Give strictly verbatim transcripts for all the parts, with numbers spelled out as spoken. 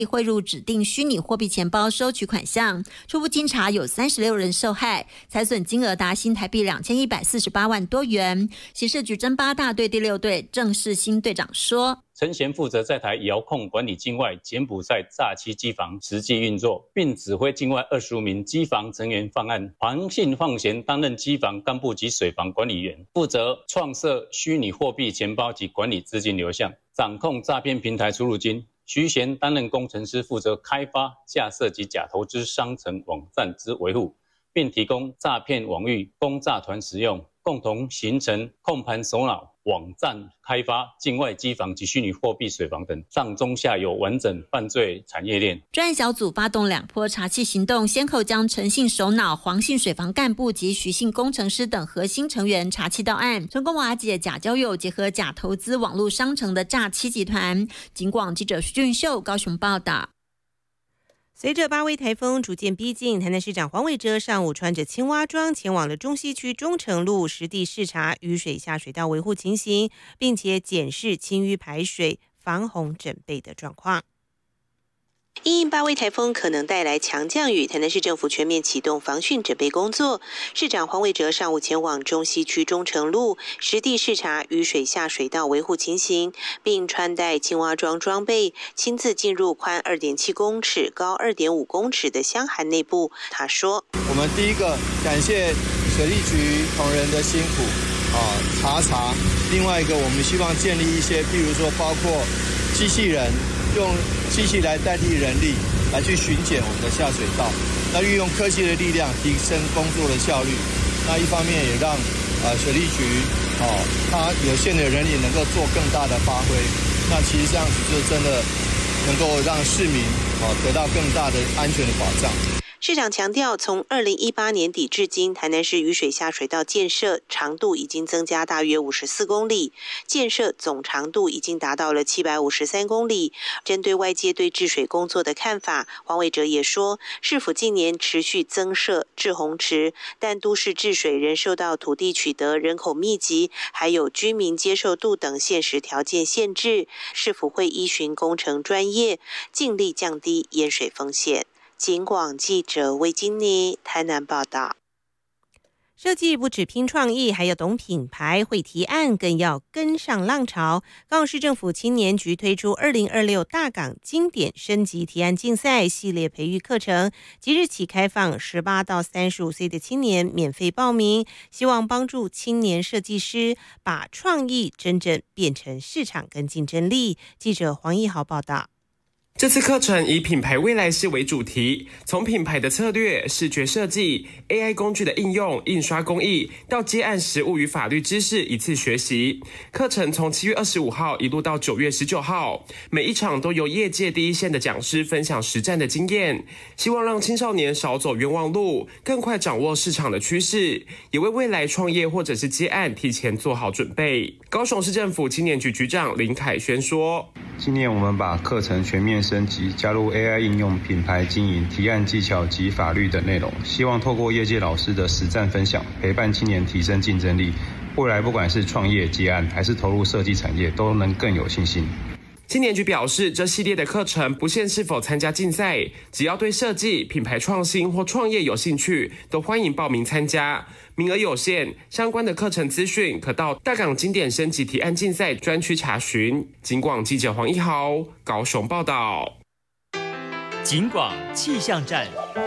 汇入指定虚拟货币钱包收取款项，初步经查有三十六人受害，财损金额达新台币两千一百四十八万多元。刑事局侦八大队第六队郑世兴队长说， 陈贤负责在台遥控管理境外柬埔寨诈欺机房实际运作，并指挥境外二十五名机房成员犯案。黄姓放贤担任机房干部及水房管理员，负责创设虚拟货币钱包及管理资金流向，掌控诈骗平台出入金。徐贤担任工程师，负责开发、架设及假投资商城网站之维护，并提供诈骗网域供诈团使用，共同形成控盘首脑、网站开发、境外机房及虚拟货币水房等上中下游完整犯罪产业链。 专案小组发动两波查缉行动，先后将陈姓首脑、黄姓水房干部及徐姓工程师等核心成员查缉到案，成功瓦解假交友结合假投资网络商城的诈欺集团。警广记者徐俊秀高雄报道。 随着八威台风逐渐逼近，台南市长黄伟哲上午穿着青蛙装前往了中西区中城路实地视察雨水下水道维护情形，并且检视清淤排水、防洪整备的状况。因应八威台风可能带来强降雨，台南市政府全面启动防汛准备工作。市长黄伟哲上午前往中西区中城路实地视察雨水下水道维护情形，并穿戴青蛙装装备，亲自进入宽 二点七公尺、高 二点五公尺的箱涵内部。他说：“ 我们第一个感谢水利局同仁的辛苦啊，查查。另外一个，我们希望建立一些，譬如说包括机器人。”用机器来代替人力来去巡检我们的下水道，那运用科技的力量提升工作的效率。那一方面也让呃水利局哦，它有限的人力能够做更大的发挥。那其实这样子就真的能够让市民哦得到更大的安全的保障。 市长强调，从二零一八年底至今，台南市雨水下水道建设长度已经增加大约五十四公里，建设总长度已经达到了七百五十三公里。针对外界对治水工作的看法，黄伟哲也说，市府近年持续增设滞洪池，但都市治水仍受到土地取得、人口密集，还有居民接受度等现实条件限制。市府会依循工程专业，尽力降低淹水风险。警广记者魏金妮台南报道。设计不只拼创意，还要懂品牌，会提案，更要跟上浪潮。高雄市政府青年局推出二零二六大港经典升级提案竞赛系列培育课程，即日起开放十八到三十五岁的青年免费报名，希望帮助青年设计师把创意真正变成市场跟竞争力。记者黄义豪报道。 这次课程以品牌未来式为主题，从品牌的策略、视觉设计、A I 工具的应用、印刷工艺到接案实务与法律知识一次学习。课程从七月二十五号一路到九月十九号，每一场都由业界第一线的讲师分享实战的经验，希望让青少年少走冤枉路，更快掌握市场的趋势，也为未来创业或者是接案提前做好准备。高雄市政府青年局局长林凯轩说：“ 今年我们把课程全面升级，加入 A I 应用、品牌经营、提案技巧及法律等内容，希望透过业界老师的实战分享，陪伴青年提升竞争力。未来不管是创业、接案，还是投入设计产业，都能更有信心。” 青年局表示，这系列的课程不限是否参加竞赛，只要对设计、品牌创新或创业有兴趣，都欢迎报名参加。名额有限，相关的课程资讯可到大港经典升级提案竞赛专区查询。警广记者黄一豪高雄报道。 警广气象站。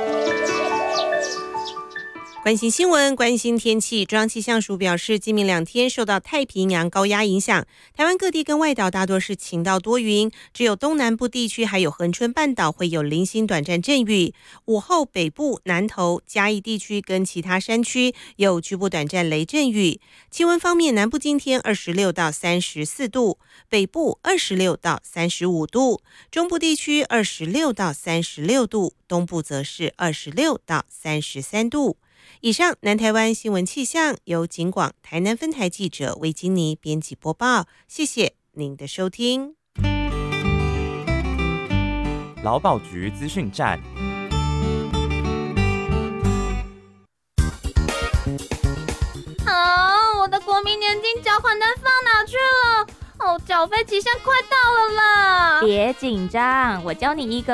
关心新闻，关心天气。中央气象署表示，今明两天受到太平洋高压影响，台湾各地跟外岛大多是晴到多云，只有东南部地区还有恒春半岛会有零星短暂阵雨。午后北部、南投、嘉义地区跟其他山区有局部短暂雷阵雨。气温方面，南部今天二十六到三十四度，北部二十六到三十五度，中部地区二十六到三十六度，东部则是二十六到三十三度。以上南台湾新闻气象由警广台南分台记者魏金妮编辑播报，谢谢您的收听。 劳保局资讯站。 啊，我的国民年金缴款单放哪去了？哦，缴缴费期限快到了啦！别紧张，我教你一个